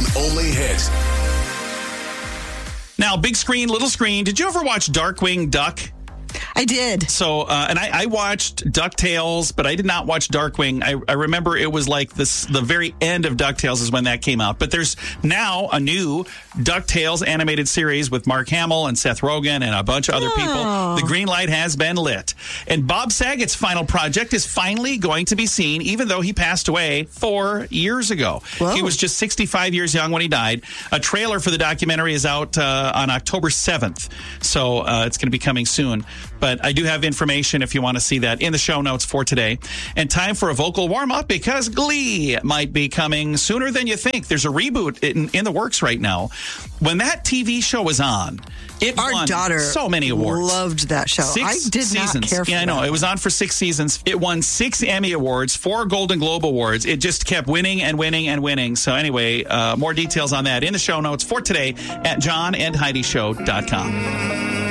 on Only Hit. Now, big screen, little screen. Did you ever watch Darkwing Duck? I did. So, and I watched DuckTales, but I did not watch Darkwing. I remember it was like the very end of DuckTales is when that came out. But there's now a new DuckTales animated series with Mark Hamill and Seth Rogen and a bunch of other people. The green light has been lit. And Bob Saget's final project is finally going to be seen, even though he passed away 4 years ago. Whoa. He was just 65 years young when he died. A trailer for the documentary is out on October 7th. So it's going to be coming soon. But I do have information if you want to see that in the show notes for today. And time for a vocal warm-up because Glee might be coming sooner than you think. There's a reboot in the works right now. When that TV show was on, it won daughter so many awards. Loved that show. 6 I did seasons. not care for I know. that. It was on for 6 seasons. It won 6 Emmy Awards, 4 Golden Globe Awards. It just kept winning and winning and winning. So anyway, more details on that in the show notes for today at johnandheidishow.com.